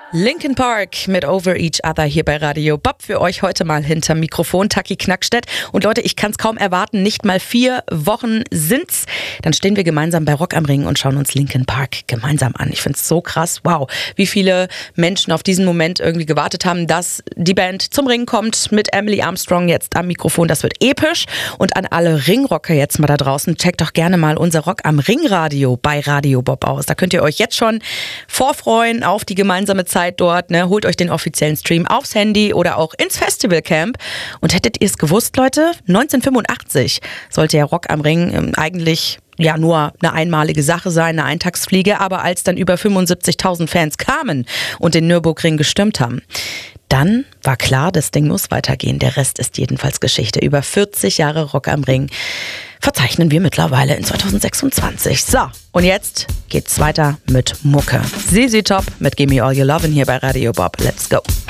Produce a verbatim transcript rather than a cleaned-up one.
Linkin Park mit Over Each Other hier bei Radio Bob. Für euch heute mal hinterm Mikrofon Taki Knackstedt. Und Leute, ich kann es kaum erwarten, nicht mal vier Wochen sind's. Dann stehen wir gemeinsam bei Rock am Ring und schauen uns Linkin Park gemeinsam an. Ich find's so krass. Wow, wie viele Menschen auf diesen Moment irgendwie gewartet haben, dass die Band zum Ring kommt mit Emily Armstrong jetzt am Mikrofon. Das wird episch. Und an alle Ringrocker jetzt mal da draußen, checkt doch gerne mal unser Rock am Ring Radio bei Radio Bob aus. Da könnt ihr euch jetzt schon vorfreuen auf die gemeinsame Zeit dort, ne? Holt euch den offiziellen Stream aufs Handy oder auch ins Festivalcamp. Und hättet ihr es gewusst, Leute? neunzehnhundertfünfundachtzig sollte ja Rock am Ring ähm, eigentlich ja nur eine einmalige Sache sein, eine Eintagsfliege. Aber als dann über fünfundsiebzigtausend Fans kamen und den Nürburgring gestürmt haben, dann war klar, das Ding muss weitergehen. Der Rest ist jedenfalls Geschichte. Über vierzig Jahre Rock am Ring verzeichnen wir mittlerweile in zweitausendsechsundzwanzig. So, und jetzt geht's weiter mit Mucke. Z Z Top mit Gimme All Your Lovin' hier bei Radio Bob. Let's go.